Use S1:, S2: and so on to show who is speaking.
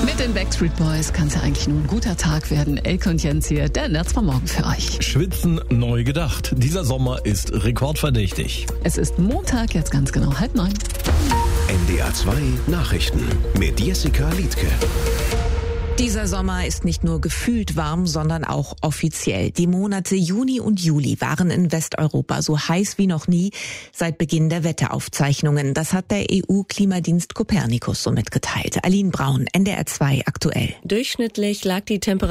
S1: Mit den Backstreet Boys kann es ja eigentlich nur ein guter Tag werden. Elke und Jens hier, der Netz vom Morgen für euch.
S2: Schwitzen neu gedacht. Dieser Sommer ist rekordverdächtig.
S1: Es ist Montag, jetzt ganz genau 8:30.
S3: NDR 2 Nachrichten mit Jessica Liedtke.
S4: Dieser Sommer ist nicht nur gefühlt warm, sondern auch offiziell. Die Monate Juni und Juli waren in Westeuropa so heiß wie noch nie seit Beginn der Wetteraufzeichnungen. Das hat der EU-Klimadienst Copernicus so mitgeteilt. Aline Braun, NDR 2 aktuell.
S5: Durchschnittlich lag die Temperatur